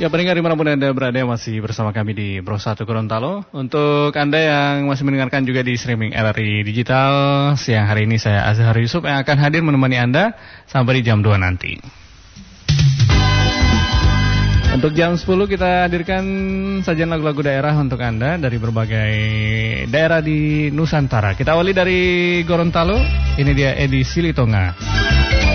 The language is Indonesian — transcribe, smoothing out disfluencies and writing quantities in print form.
Ya, pendengar dimanapun Anda berada masih bersama kami di Bro 1 Gorontalo. Untuk Anda yang masih mendengarkan juga di streaming RRI Digital, siang hari ini saya Azhar Yusuf yang akan hadir menemani Anda sampai di jam 2 nanti. Untuk jam 10 kita hadirkan sajian lagu-lagu daerah untuk Anda dari berbagai daerah di Nusantara. Kita awali dari Gorontalo, ini dia Edi Silitonga.